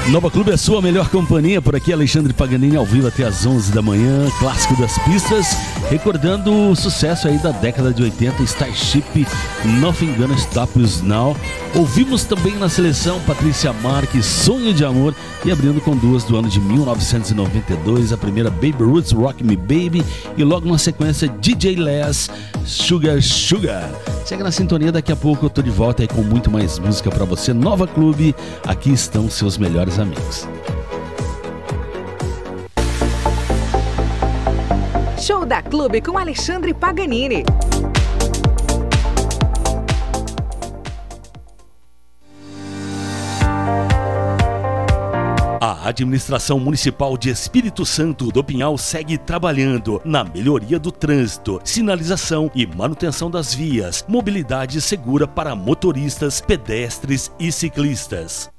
Nova Clube é a sua melhor companhia. Por aqui, Alexandre Paganini ao vivo até às 11 da manhã. Clássico das pistas, recordando o sucesso aí da década de 80, Starship, Nothing Gonna Stop Us Now. Ouvimos também na seleção Patrícia Marques, Sonho de Amor, e abrindo com duas do ano de 1992, a primeira Baby Roots, Rock Me Baby, e logo na sequência DJ Les, Sugar Sugar. Segue na sintonia, daqui a pouco eu tô de volta aí com muito mais música pra você. Nova Clube, aqui estão seus melhores amigos. Show da Clube com Alexandre Paganini. A Administração Municipal de Espírito Santo do Pinhal segue trabalhando na melhoria do trânsito, sinalização e manutenção das vias, mobilidade segura para motoristas, pedestres e ciclistas.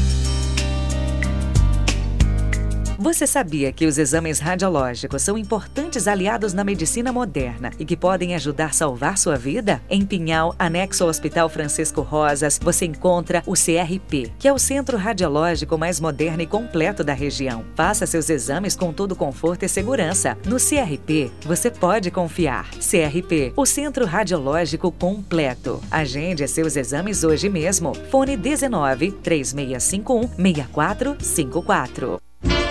Você sabia que os exames radiológicos são importantes aliados na medicina moderna e que podem ajudar a salvar sua vida? Em Pinhal, anexo ao Hospital Francisco Rosas, você encontra o CRP, que é o centro radiológico mais moderno e completo da região. Faça seus exames com todo conforto e segurança. No CRP, você pode confiar. CRP, o centro radiológico completo. Agende seus exames hoje mesmo. Fone 19 3651 6454.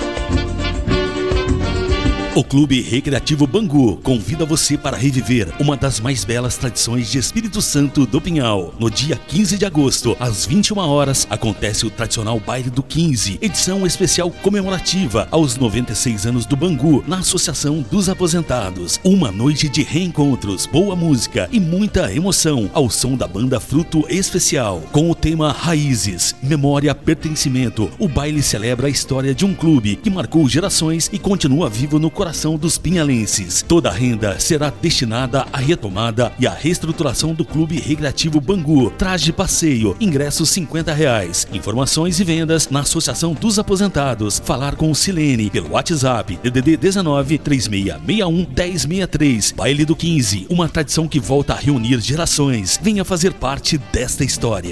O Clube Recreativo Bangu convida você para reviver uma das mais belas tradições de Espírito Santo do Pinhal. No dia 15 de agosto, às 21 horas, acontece o tradicional Baile do 15, edição especial comemorativa aos 96 anos do Bangu, na Associação dos Aposentados. Uma noite de reencontros, boa música e muita emoção ao som da banda Fruto Especial. Com o tema Raízes, Memória, Pertencimento, o baile celebra a história de um clube que marcou gerações e continua vivo no coração dos pinhalenses. Toda a renda será destinada à retomada e à reestruturação do Clube Recreativo Bangu. Traje passeio, ingressos R$50. Informações e vendas na Associação dos Aposentados. Falar com o Silene pelo WhatsApp DDD 19 3661 1063. Baile do 15, uma tradição que volta a reunir gerações. Venha fazer parte desta história.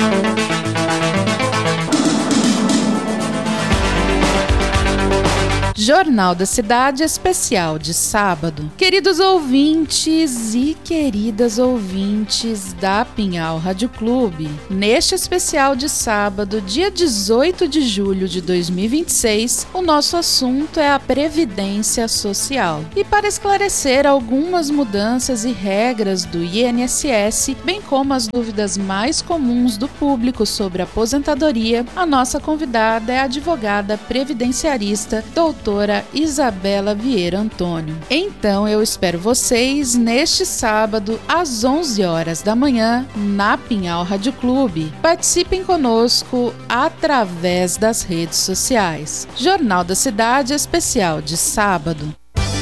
Jornal da Cidade especial de sábado. Queridos ouvintes e queridas ouvintes da Pinhal Rádio Clube, neste especial de sábado, dia 18 de julho de 2026, o nosso assunto é a Previdência Social. E para esclarecer algumas mudanças e regras do INSS, bem como as dúvidas mais comuns do público sobre aposentadoria, a nossa convidada é a advogada previdenciarista, doutora Isabela Vieira Antônio. Então eu espero vocês neste sábado às 11 horas da manhã na Pinhal Rádio Clube. Participem conosco através das redes sociais. Jornal da Cidade especial de sábado.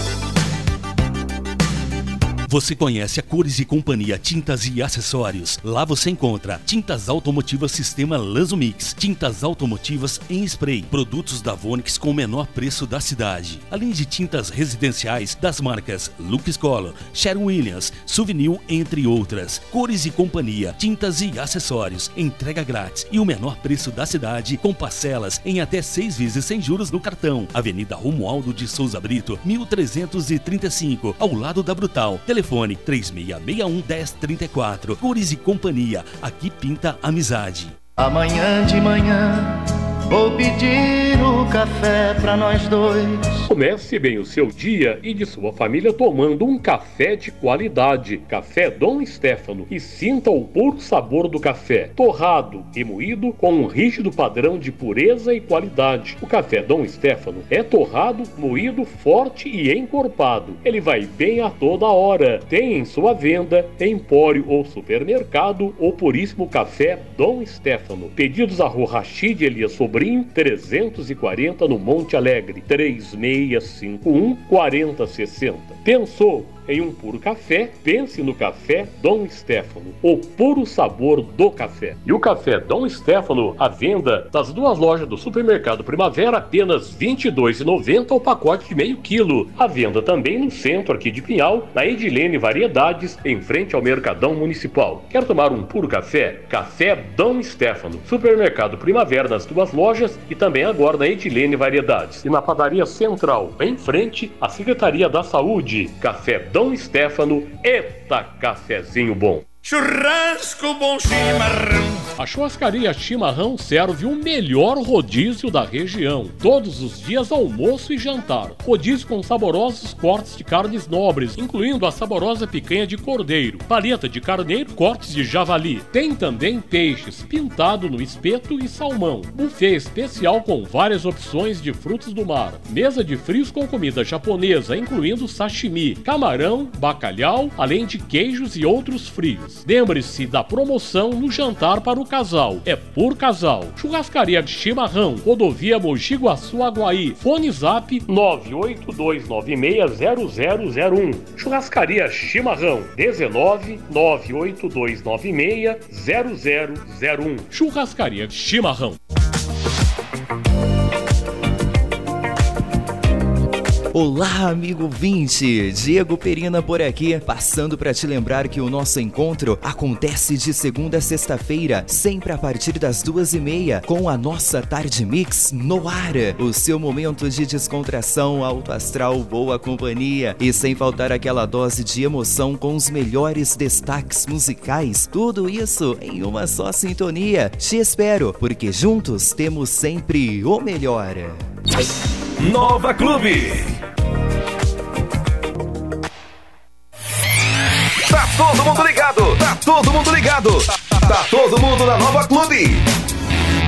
Você conhece a Cores e Companhia Tintas e Acessórios? Lá você encontra tintas automotivas sistema Lanzomix, tintas automotivas em spray, produtos da Vonix com o menor preço da cidade, além de tintas residenciais das marcas Lux Color, Sherwin-Williams, Souvenir, entre outras. Cores e Companhia Tintas e Acessórios, entrega grátis e o menor preço da cidade, com parcelas em até 6 vezes sem juros no cartão. Avenida Romualdo de Souza Brito, 1335, ao lado da Brutal. Telefone 3661-1034. Cores e Companhia, aqui pinta amizade. Amanhã de manhã vou pedir o café pra nós dois. Comece bem o seu dia e de sua família tomando um café de qualidade. Café Dom Stefano, e sinta o puro sabor do café, torrado e moído com um rígido padrão de pureza e qualidade. O café Dom Stefano é torrado, moído, forte e encorpado. Ele vai bem a toda hora. Tem em sua venda, empório ou supermercado, o puríssimo café Dom Stefano. Pedidos à Rua Rachid Elias Sobrinho, 340 no Monte Alegre, 3651-4060. Pensou em um puro café, pense no café Dom Stefano, o puro sabor do café. E o café Dom Stefano, à venda nas duas lojas do Supermercado Primavera, apenas R$ 22,90 o pacote de meio quilo. À venda também no centro aqui de Pinhal, na Edilene Variedades, em frente ao Mercadão Municipal. Quer tomar um puro café? Café Dom Stefano. Supermercado Primavera nas duas lojas e também agora na Edilene Variedades. E na Padaria Central, em frente à Secretaria da Saúde. Café Dom Stefano, eita cafezinho bom. Churrasco bom chimarrão. A churrascaria Chimarrão serve o melhor rodízio da região. Todos os dias almoço e jantar. Rodízio com saborosos cortes de carnes nobres, incluindo a saborosa picanha de cordeiro, paleta de carneiro, cortes de javali. Tem também peixes, pintado no espeto e salmão. Buffet especial com várias opções de frutos do mar. Mesa de frios com comida japonesa, incluindo sashimi, camarão, bacalhau, além de queijos e outros frios. Lembre-se da promoção no jantar para o casal. É por casal. Churrascaria Chimarrão, rodovia Mogi Guaçu Aguaí. Fone Zap 982960001. Churrascaria Chimarrão 19 982960001. Churrascaria Chimarrão. Olá, amigo ouvinte! Diego Perina por aqui, passando para te lembrar que o nosso encontro acontece de segunda a sexta-feira, sempre a partir das 2h30, com a nossa Tarde Mix no ar. O seu momento de descontração, alto astral, boa companhia e sem faltar aquela dose de emoção com os melhores destaques musicais. Tudo isso em uma só sintonia. Te espero, porque juntos temos sempre o melhor. Nova Clube. Tá todo mundo ligado. Tá todo mundo ligado. Tá todo mundo na Nova Clube.